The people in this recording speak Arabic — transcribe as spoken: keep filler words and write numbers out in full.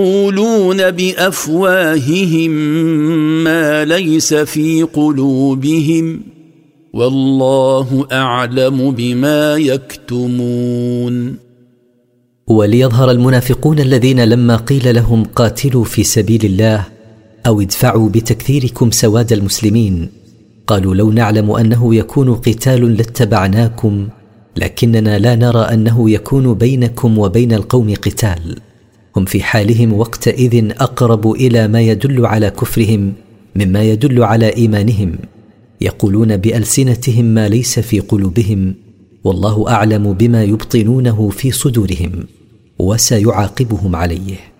يقولون بأفواههم ما ليس في قلوبهم والله أعلم بما يكتمون. وليظهر المنافقون الذين لما قيل لهم قاتلوا في سبيل الله أو ادفعوا بتكثيركم سواد المسلمين قالوا لو نعلم أنه يكون قتال لاتبعناكم لكننا لا نرى أنه يكون بينكم وبين القوم قتال. هم في حالهم وقتئذ أقرب إلى ما يدل على كفرهم مما يدل على إيمانهم، يقولون بألسنتهم ما ليس في قلوبهم والله أعلم بما يبطنونه في صدورهم وسيعاقبهم عليه.